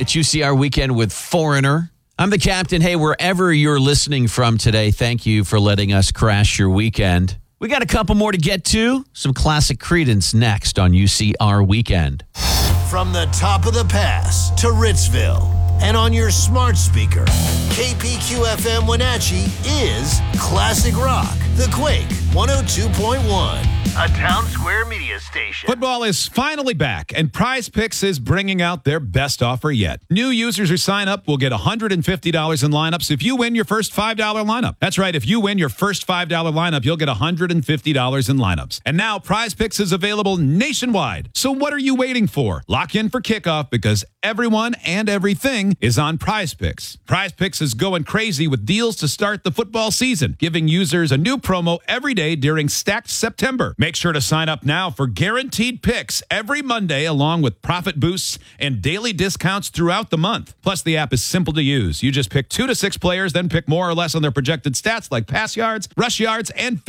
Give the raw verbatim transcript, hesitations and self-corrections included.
It's U C R Weekend with Foreigner. I'm the captain. Hey, wherever you're listening from today, thank you for letting us crash your weekend. We got a couple more to get to. Some classic Creedence next on U C R Weekend. From the top of the pass to Ritzville and on your smart speaker, K P Q F M Wenatchee is Classic Rock, The Quake one oh two point one, a Town Square media station. Football is finally back, and Prize Picks is bringing out their best offer yet. New users who sign up will get one hundred fifty dollars in lineups if you win your first five dollar lineup. That's right, if you win your first five dollar lineup, you'll get one hundred fifty dollars in lineups. And now Prize Picks is available nationwide. So what are you waiting for? Lock in for kickoff because everyone and everything is on Prize Picks. Prize Picks is going crazy with deals to start the football season, giving users a new promo every day during Stacked September. Make sure to sign up now for guaranteed picks every Monday, along with profit boosts and daily discounts throughout the month. Plus, the app is simple to use. You just pick two to six players, then pick more or less on their projected stats like pass yards, rush yards, and